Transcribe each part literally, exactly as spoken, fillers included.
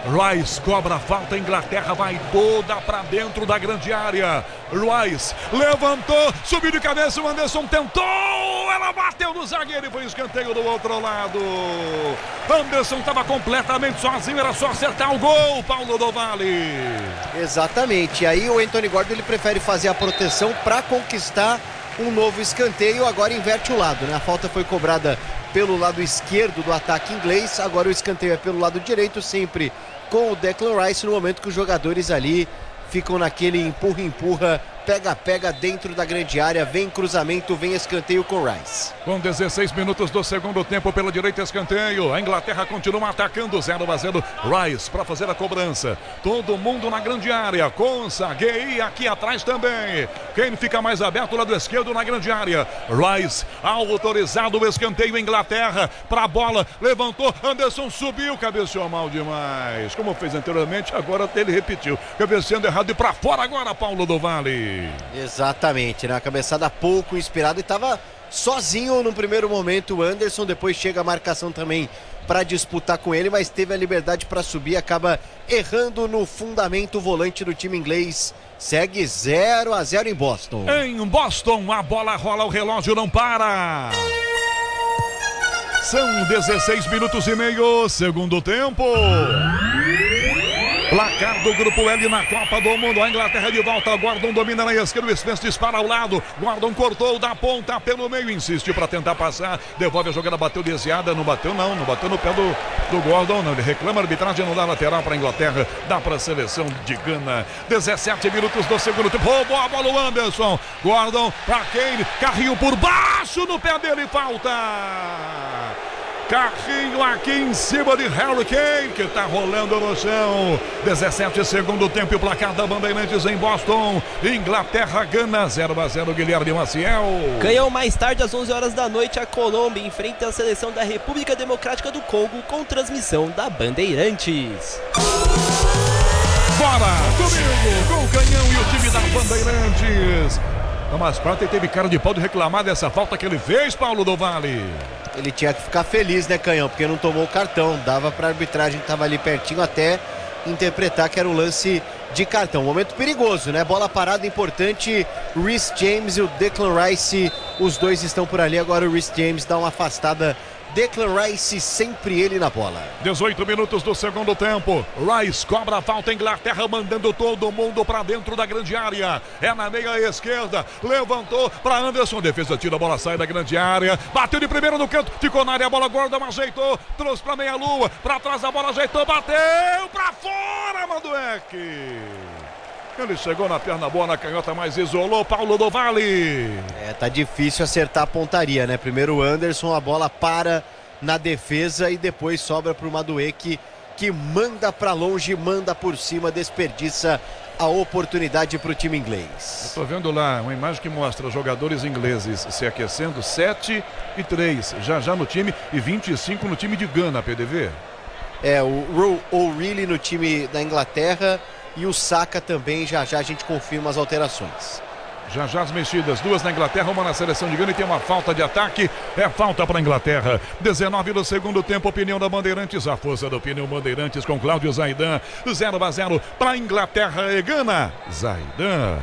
Rice cobra a falta, a Inglaterra vai toda pra dentro da grande área. Rice levantou, subiu de cabeça, o Anderson tentou, ela bateu no zagueiro e foi escanteio do outro lado. Anderson estava completamente sozinho, era só acertar o gol, Paulo do Vale. Exatamente, e aí o Anthony Gordon ele prefere fazer a proteção para conquistar um novo escanteio, agora inverte o lado, né? A falta foi cobrada pelo lado esquerdo do ataque inglês, agora o escanteio é pelo lado direito, sempre com o Declan Rice, no momento que os jogadores ali ficam naquele empurra-empurra, pega-pega dentro da grande área, vem cruzamento, vem escanteio com Rice. Com dezesseis minutos do segundo tempo, pela direita escanteio, a Inglaterra continua atacando, zero a zero, Rice para fazer a cobrança, todo mundo na grande área, com Saguei aqui atrás também, quem fica mais aberto, lado esquerdo na grande área, Rice, autorizado o escanteio, Inglaterra, para a bola, levantou, Anderson subiu, cabeceou mal demais, como fez anteriormente, agora ele repetiu, cabeceando errado e para fora agora, Paulo do Vale. Exatamente, né? A cabeçada pouco inspirada e estava sozinho no primeiro momento o Anderson, depois chega a marcação também para disputar com ele, mas teve a liberdade para subir, acaba errando no fundamento o volante do time inglês. Segue zero a zero em Boston. Em Boston, a bola rola, o relógio não para. São dezesseis minutos e meio, segundo tempo. Placar do Grupo L na Copa do Mundo. A Inglaterra de volta. Gordon domina na esquerda. O Smith dispara ao lado. Gordon cortou da ponta pelo meio. Insiste para tentar passar. Devolve a jogada. Bateu desviada. Não bateu, não. Não bateu no pé do, do Gordon. Não. Ele reclama a arbitragem. Não dá lateral para a Inglaterra. Dá para a seleção de Gana. dezessete minutos do segundo tempo. Roubou a bola o Anderson. Gordon para Kane. Carrinho por baixo no pé dele. Falta. Carrinho aqui em cima de Harry Kane, que está rolando no chão. dezessete segundo tempo e o placar da Bandeirantes em Boston. Inglaterra, Gana, zero a zero, Guilherme Maciel. Canhão, mais tarde, às onze horas da noite, a Colômbia enfrenta a seleção da República Democrática do Congo com transmissão da Bandeirantes. Bora, comigo, com o Canhão e o time da Bandeirantes. Mas Prata teve cara de pau de reclamar dessa falta que ele fez, Paulo do Vale. Ele tinha que ficar feliz, né, Canhão? Porque não tomou o cartão. Dava para a arbitragem que estava ali pertinho até interpretar que era um lance de cartão. Momento perigoso, né? Bola parada importante. Reece James e o Declan Rice, os dois estão por ali. Agora o Reece James dá uma afastada. Declan Rice, sempre ele na bola. dezoito minutos do segundo tempo. Rice cobra a falta. Inglaterra mandando todo mundo para dentro da grande área. É na meia esquerda. Levantou para Anderson. Defesa tira a bola, sai da grande área. Bateu de primeira no canto. Ficou na área. A bola Gordon ajeitou. Trouxe para meia lua. Para trás a bola ajeitou. Bateu para fora, Mandueck. Ele chegou na perna boa, na canhota, mas isolou Paulo do Vale. É, tá difícil acertar a pontaria, né? Primeiro o Anderson, a bola para na defesa e depois sobra pro Madueck, que manda para longe, manda por cima, desperdiça a oportunidade pro time inglês. Eu tô vendo lá uma imagem que mostra jogadores ingleses se aquecendo, sete e três já já no time e vinte e cinco no time de Gana, P D V. É, o Rowe O'Reilly no time da Inglaterra e o Saka também, já já a gente confirma as alterações. Já já as mexidas, duas na Inglaterra, uma na seleção de Gana e tem uma falta de ataque, é falta para a Inglaterra. dezenove do segundo tempo, opinião da Bandeirantes, a força do pneu Bandeirantes com Cláudio Zaidan, zero a zero para a Inglaterra e Gana. Zaidan.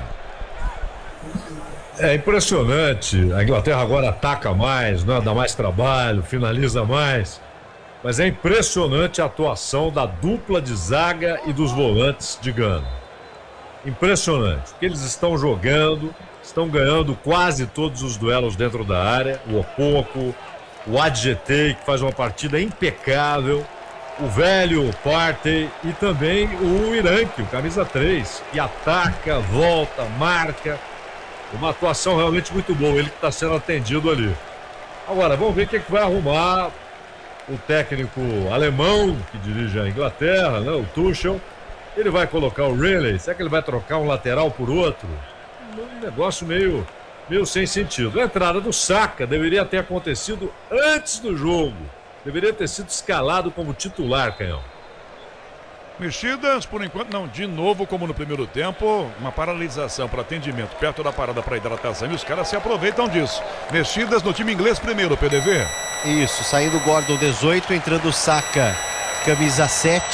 É impressionante, a Inglaterra agora ataca mais, né? Dá mais trabalho, finaliza mais. Mas é impressionante a atuação da dupla de zaga e dos volantes de Gana. Impressionante, porque eles estão jogando, estão ganhando quase todos os duelos dentro da área. O Opoku, o Adjetei, que faz uma partida impecável, o velho Partey e também o Iranque, o camisa três, que ataca, volta, marca. Uma atuação realmente muito boa, ele que está sendo atendido ali. Agora, vamos ver o que, é que vai arrumar o técnico alemão que dirige a Inglaterra, né, o Tuchel. Ele vai colocar o Riley, será que ele vai trocar um lateral por outro? Um negócio meio, meio sem sentido. A entrada do Saka deveria ter acontecido antes do jogo. Deveria ter sido escalado como titular, Canhão. Mexidas, por enquanto, não, de novo, como no primeiro tempo, uma paralisação para atendimento perto da parada para hidratação e os caras se aproveitam disso. Mexidas no time inglês primeiro, P D V. Isso, saindo o Gordon dezoito, entrando o Saka, camisa sete.